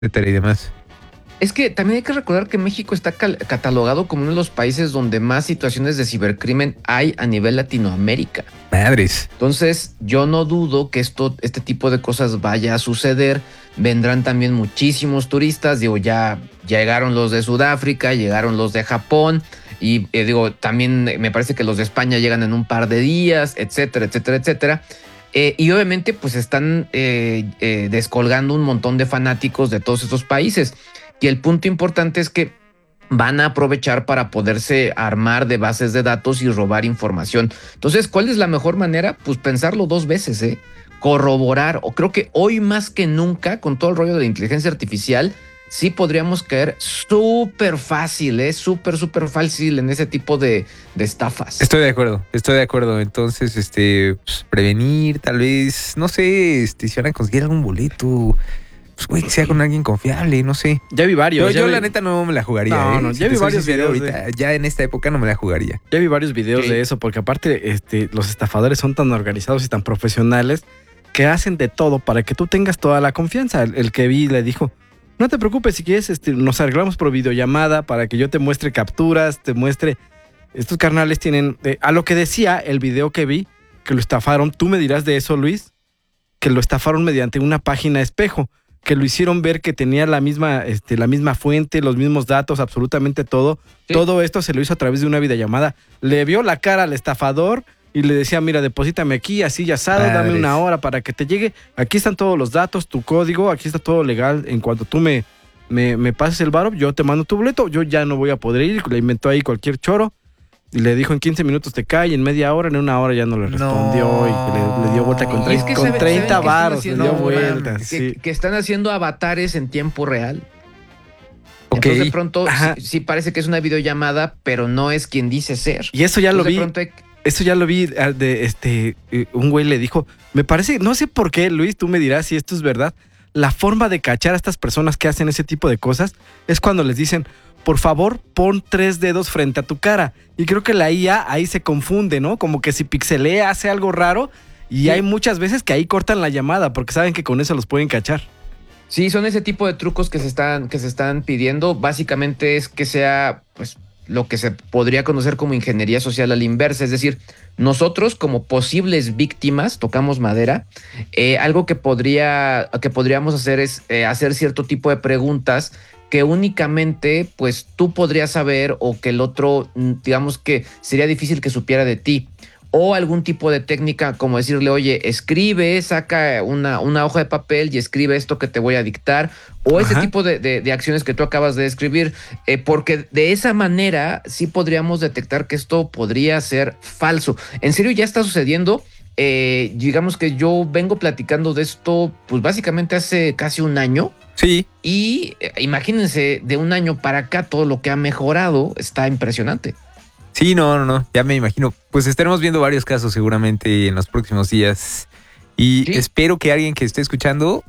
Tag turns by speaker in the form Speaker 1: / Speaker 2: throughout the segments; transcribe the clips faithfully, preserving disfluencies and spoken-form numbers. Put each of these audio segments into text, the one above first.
Speaker 1: etcétera y demás.
Speaker 2: Es que también hay que recordar que México está cal- catalogado como uno de los países donde más situaciones de cibercrimen hay a nivel Latinoamérica.
Speaker 1: Madres.
Speaker 2: Entonces, yo no dudo que esto, este tipo de cosas vaya a suceder. Vendrán también muchísimos turistas. Digo, ya llegaron los de Sudáfrica, llegaron los de Japón. Y eh, digo, también me parece que los de España llegan en un par de días, etcétera, etcétera, etcétera. Eh, y obviamente, pues están eh, eh, descolgando un montón de fanáticos de todos estos países. Y el punto importante es que van a aprovechar para poderse armar de bases de datos y robar información. Entonces, ¿cuál es la mejor manera? Pues pensarlo dos veces, ¿eh? Corroborar, o creo que hoy más que nunca, con todo el rollo de la inteligencia artificial, sí podríamos caer súper fácil, ¿eh? Súper, súper fácil en ese tipo de, de estafas.
Speaker 1: Estoy de acuerdo, estoy de acuerdo. Entonces, este, pues, prevenir, tal vez, no sé, este, si van a conseguir algún boleto, pues, güey, que sea con alguien confiable, no sé.
Speaker 3: Ya vi varios.
Speaker 1: Yo,
Speaker 3: ya
Speaker 1: yo
Speaker 3: vi...
Speaker 1: la neta no me la jugaría.
Speaker 3: No,
Speaker 1: ¿eh?
Speaker 3: no,
Speaker 1: Si
Speaker 3: ya
Speaker 1: te
Speaker 3: vi
Speaker 1: soy
Speaker 3: varios
Speaker 1: sincero,
Speaker 3: videos
Speaker 1: ahorita, ya en esta época no me la jugaría.
Speaker 3: Ya vi varios videos
Speaker 2: Sí.
Speaker 3: de eso, porque aparte este, los estafadores son tan organizados y tan profesionales que hacen de todo para que tú tengas toda la confianza. El, el que vi le dijo, no te preocupes, si quieres este, nos arreglamos por videollamada para que yo te muestre capturas, te muestre... Estos carnales tienen... eh, a lo que decía el video que vi, que lo estafaron, tú me dirás de eso, Luis, que lo estafaron mediante una página espejo, que lo hicieron ver que tenía la misma, este, la misma fuente, los mismos datos, absolutamente todo.
Speaker 2: Sí.
Speaker 3: Todo esto se lo hizo a través de una videollamada. Le vio la cara al estafador y le decía, mira, deposítame aquí, así ya asado, dame
Speaker 1: Madres.
Speaker 3: una hora para que te llegue. Aquí están todos los datos, tu código, aquí está todo legal. En cuanto tú me, me, me pases el varo, yo te mando tu boleto, yo ya no voy a poder ir. Le inventó ahí cualquier choro. Y le dijo en quince minutos te cae, y en media hora, en una hora ya no le respondió.
Speaker 1: No.
Speaker 3: Y le, le dio vuelta con,
Speaker 2: Y
Speaker 3: tre-
Speaker 2: es que
Speaker 3: con
Speaker 2: sabe-
Speaker 3: treinta
Speaker 2: ¿saben qué están
Speaker 3: varos, le
Speaker 2: haciendo
Speaker 3: dio
Speaker 2: ahora?
Speaker 3: vueltas.
Speaker 2: Que,
Speaker 3: Sí.
Speaker 2: que están haciendo avatares en tiempo real.
Speaker 1: Ok.
Speaker 2: Entonces de pronto
Speaker 3: Ajá.
Speaker 2: sí, sí parece que es una videollamada, pero no es quien dice ser.
Speaker 3: Y eso ya lo
Speaker 2: Entonces,
Speaker 3: vi.
Speaker 2: de pronto hay-
Speaker 3: Eso ya lo vi ah, de este eh, un güey le dijo, me parece, no sé por qué, Luis, tú me dirás si esto es verdad. La forma de cachar a estas personas que hacen ese tipo de cosas es cuando les dicen, por favor, pon tres dedos frente a tu cara. Y creo que la I A ahí se confunde, ¿no? Como que si pixelea, hace algo raro. Y
Speaker 2: Sí.
Speaker 3: hay muchas veces que ahí cortan la llamada porque saben que con eso los pueden cachar.
Speaker 2: Sí, son ese tipo de trucos que se están, que se están pidiendo. Básicamente es que sea, pues, lo que se podría conocer como ingeniería social a la inversa. Es decir, nosotros como posibles víctimas, tocamos madera, eh, algo que, podría, que podríamos hacer es eh, hacer cierto tipo de preguntas que únicamente, pues, tú podrías saber o que el otro, mm, digamos que sería difícil que supiera de ti. O algún tipo de técnica como decirle, oye, escribe, saca una, una hoja de papel y escribe esto que te voy a dictar. O ese
Speaker 3: Ajá.
Speaker 2: tipo de, de- de acciones que tú acabas de describir. eh, porque de esa manera sí podríamos detectar que esto podría ser falso. En serio, ya está sucediendo. Eh, digamos que yo vengo platicando de esto, pues básicamente hace casi un año.
Speaker 1: Sí.
Speaker 2: Y eh, imagínense, de un año para acá, todo lo que ha mejorado está impresionante.
Speaker 1: Sí, no, no, no, ya me imagino. Pues estaremos viendo varios casos seguramente en los próximos días. Y
Speaker 2: Sí.
Speaker 1: espero que alguien que esté escuchando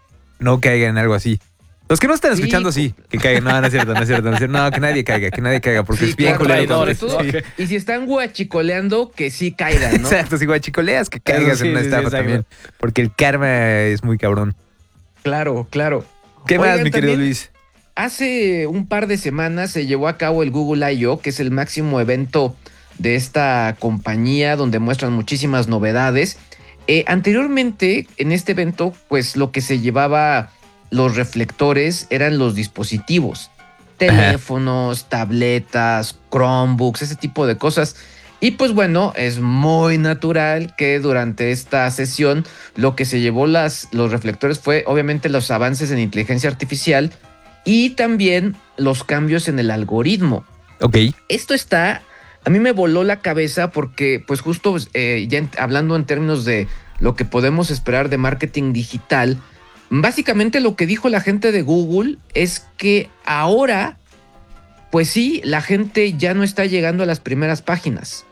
Speaker 1: no caiga en algo así. Los que no están
Speaker 2: Sí.
Speaker 1: escuchando, sí, que caigan. No, no es cierto, no es cierto, no es cierto. No, que nadie caiga, que nadie caiga, porque
Speaker 2: Sí,
Speaker 1: es bien
Speaker 2: claro,
Speaker 1: culero.
Speaker 2: sobre
Speaker 3: traidores,
Speaker 2: todo-
Speaker 3: ¿no?
Speaker 2: Y si están guachicoleando, que sí caigan, ¿no?
Speaker 1: Exacto, si guachicoleas, que
Speaker 3: Claro,
Speaker 1: caigas
Speaker 3: sí,
Speaker 1: en una
Speaker 3: sí, sí,
Speaker 1: estafa
Speaker 3: exacto.
Speaker 1: también. Porque el karma es muy cabrón.
Speaker 2: Claro, claro.
Speaker 1: ¿Qué más,
Speaker 2: Oigan,
Speaker 1: mi querido
Speaker 2: también,
Speaker 1: Luis?
Speaker 2: hace un par de semanas se llevó a cabo el Google I O, que es el máximo evento de esta compañía donde muestran muchísimas novedades. Eh, anteriormente, en este evento, pues lo que se llevaba los reflectores eran los dispositivos. Teléfonos, tabletas, Chromebooks, ese tipo de cosas. Y pues bueno, es muy natural que durante esta sesión lo que se llevó las, los reflectores fue obviamente los avances en inteligencia artificial y también los cambios en el algoritmo.
Speaker 1: Ok.
Speaker 2: Esto está, a mí me voló la cabeza porque pues justo eh, ya en- hablando en términos de lo que podemos esperar de marketing digital, básicamente lo que dijo la gente de Google es que ahora, pues sí, la gente ya no está llegando a las primeras páginas.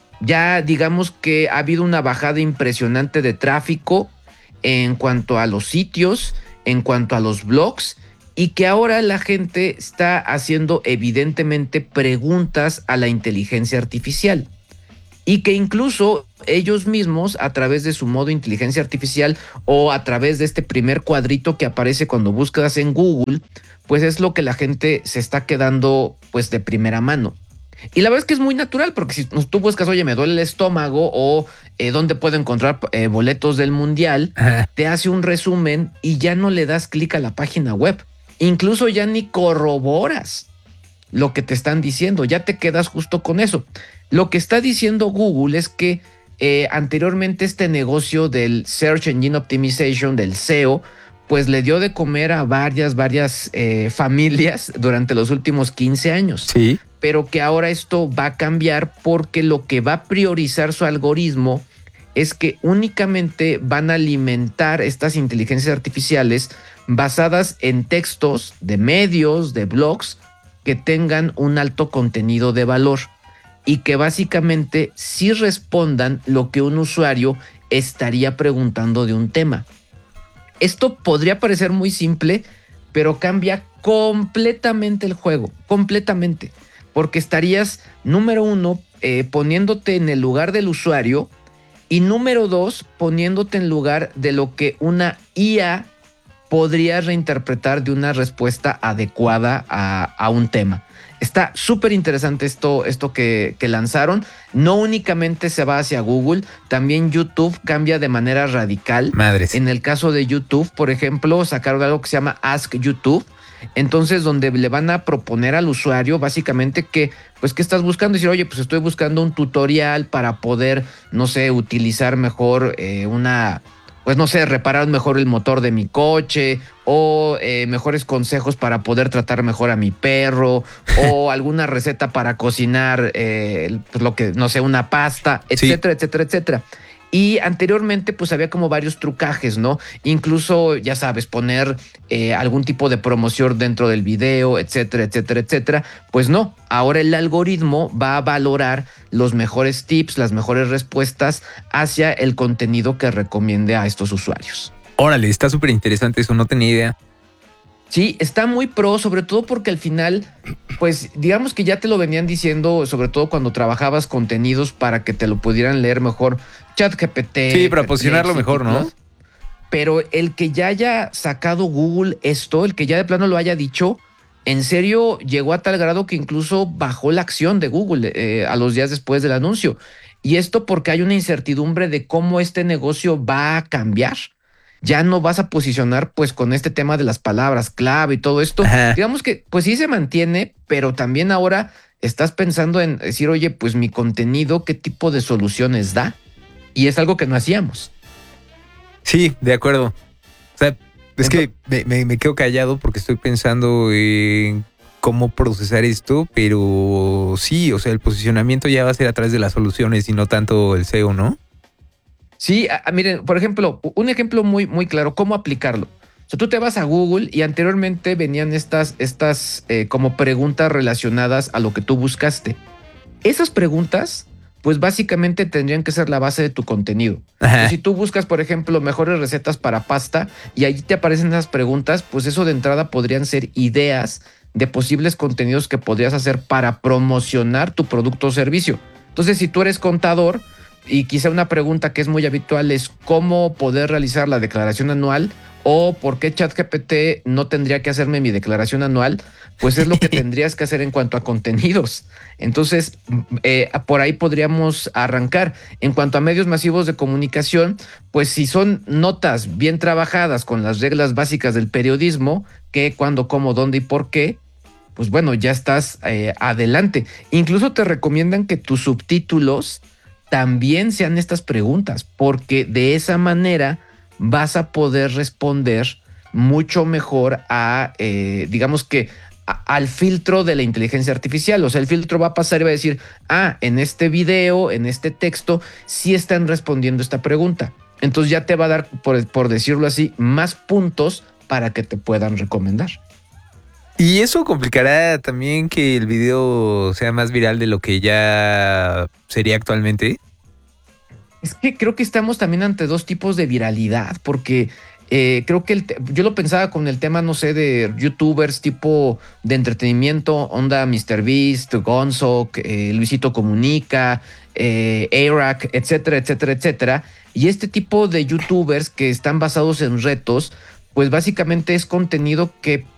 Speaker 2: Ya digamos que ha habido una bajada impresionante de tráfico en cuanto a los sitios, en cuanto a los blogs, y que ahora la gente está haciendo evidentemente preguntas a la inteligencia artificial. Y que incluso ellos mismos, a través de su modo inteligencia artificial o a través de este primer cuadrito que aparece cuando buscas en Google, pues es lo que la gente se está quedando pues de primera mano. Y la verdad es que es muy natural, porque si tú buscas, oye, me duele el estómago o eh, dónde puedo encontrar eh, boletos del mundial,
Speaker 1: Ajá.
Speaker 2: te hace un resumen y ya no le das clic a la página web. Incluso ya ni corroboras lo que te están diciendo, ya te quedas justo con eso. Lo que está diciendo Google es que eh, anteriormente este negocio del Search Engine Optimization, del S E O, pues le dio de comer a varias, varias eh, familias durante los últimos quince años.
Speaker 1: Sí.
Speaker 2: Pero que ahora esto va a cambiar porque lo que va a priorizar su algoritmo es que únicamente van a alimentar estas inteligencias artificiales basadas en textos de medios, de blogs, que tengan un alto contenido de valor y que básicamente sí respondan lo que un usuario estaría preguntando de un tema. Esto podría parecer muy simple, pero cambia completamente el juego, completamente. Porque estarías, número uno, eh, poniéndote en el lugar del usuario y número dos, poniéndote en lugar de lo que una I A podría reinterpretar de una respuesta adecuada a, a un tema. Está súper interesante esto, esto que, que lanzaron. No únicamente se va hacia Google, también YouTube cambia de manera radical.
Speaker 1: Madres.
Speaker 2: En el caso de YouTube, por ejemplo, sacaron algo que se llama Ask YouTube. Entonces, donde le van a proponer al usuario básicamente que, pues, ¿qué estás buscando? Y decir, oye, pues estoy buscando un tutorial para poder, no sé, utilizar mejor eh, una, pues, no sé, reparar mejor el motor de mi coche o eh, mejores consejos para poder tratar mejor a mi perro o alguna receta para cocinar, eh, pues, lo que, no sé, una pasta, etcétera, sí. etcétera, etcétera. Y anteriormente pues había como varios trucajes, ¿no? Incluso, ya sabes, poner eh, algún tipo de promoción dentro del video, etcétera, etcétera, etcétera. Pues no, ahora el algoritmo va a valorar los mejores tips, las mejores respuestas hacia el contenido que recomiende a estos usuarios.
Speaker 1: Órale, está súper interesante eso, no tenía idea.
Speaker 2: Sí, está muy pro, sobre todo porque al final, pues digamos que ya te lo venían diciendo, sobre todo cuando trabajabas contenidos para que te lo pudieran leer mejor ChatGPT.
Speaker 1: Sí, para posicionarlo mejor, ¿no?
Speaker 2: Pero el que ya haya sacado Google esto, el que ya de plano lo haya dicho, en serio llegó a tal grado que incluso bajó la acción de Google eh, a los días después del anuncio. Y esto porque hay una incertidumbre de cómo este negocio va a cambiar. Ya no vas a posicionar pues con este tema de las palabras clave y todo esto. Ajá. Digamos que pues sí se mantiene, pero también ahora estás pensando en decir, oye, pues mi contenido, ¿qué tipo de soluciones da? Y es algo que no hacíamos.
Speaker 1: Sí, de acuerdo. O sea, es Entonces, que me, me, me quedo callado porque estoy pensando en cómo procesar esto, pero sí, o sea, el posicionamiento ya va a ser a través de las soluciones y no tanto el S E O, ¿no?
Speaker 2: Sí, a, a, miren, por ejemplo, un ejemplo muy, muy claro, ¿cómo aplicarlo? O sea, tú te vas a Google y anteriormente venían estas, estas eh, como preguntas relacionadas a lo que tú buscaste. Esas preguntas, pues básicamente tendrían que ser la base de tu contenido. Entonces, si tú buscas, por ejemplo, mejores recetas para pasta y allí te aparecen esas preguntas, pues eso de entrada podrían ser ideas de posibles contenidos que podrías hacer para promocionar tu producto o servicio. Entonces, si tú eres contador, y quizá una pregunta que es muy habitual es cómo poder realizar la declaración anual o por qué ChatGPT no tendría que hacerme mi declaración anual, pues es lo que tendrías que hacer en cuanto a contenidos. Entonces, eh, por ahí podríamos arrancar. En cuanto a medios masivos de comunicación, pues si son notas bien trabajadas con las reglas básicas del periodismo, qué, cuándo, cómo, dónde y por qué, pues bueno, ya estás eh, adelante. Incluso te recomiendan que tus subtítulos también sean estas preguntas, porque de esa manera vas a poder responder mucho mejor a, eh, digamos que, a, al filtro de la inteligencia artificial. O sea, el filtro va a pasar y va a decir, ah, en este video, en este texto, sí están respondiendo esta pregunta. Entonces ya te va a dar, por, por decirlo así, más puntos para que te puedan recomendar.
Speaker 1: Y eso complicará también que el video sea más viral de lo que ya sería actualmente.
Speaker 2: Es que creo que estamos también ante dos tipos de viralidad, porque eh, creo que el te- yo lo pensaba con el tema, no sé, de youtubers tipo de entretenimiento, onda MrBeast, Gonzo, eh, Luisito Comunica, eh, A-Rack, etcétera, etcétera, etcétera. Y este tipo de youtubers que están basados en retos, pues básicamente es contenido que